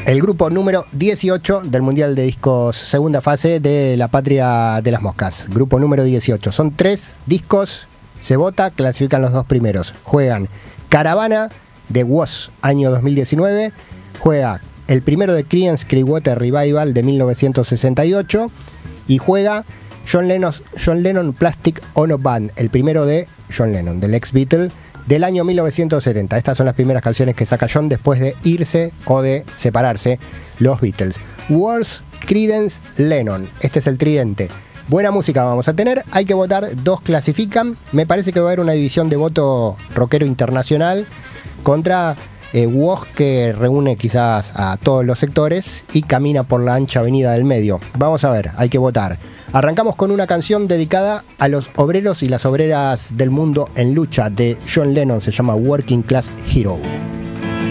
El grupo número 18 del Mundial de Discos segunda fase de la Patria de las Moscas. Grupo número 18. Son 3 discos, se vota, clasifican los 2 primeros. Juegan Caravana de Was, año 2019. Juega el primero de Creedence Clearwater Revival de 1968. Y juega John Lennon Plastic Ono Band, el primero de John Lennon, del ex Beatle, del año 1970. Estas son las primeras canciones que saca John después de irse o de separarse los Beatles. Wars, Creedence, Lennon. Este es el tridente. Buena música vamos a tener. Hay que votar, 2 clasifican. Me parece que va a haber una división de voto rockero internacional contra WOG, que reúne quizás a todos los sectores y camina por la ancha avenida del medio. Vamos a ver, hay que votar. Arrancamos con una canción dedicada a los obreros y las obreras del mundo en lucha de John Lennon. Se llama Working Class Hero.